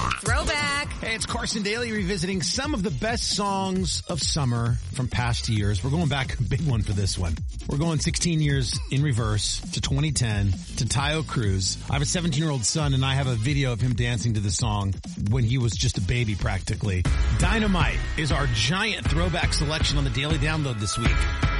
Throwback. Hey, it's Carson Daly revisiting some of the best songs of summer from past years. We're going back a big one for this one. We're going 16 years in reverse to 2010 to Taio Cruz. I have a 17-year-old son, and I have a video of him dancing to the song when he was just a baby practically. Dynamite is our giant throwback selection on the Daily Download this week.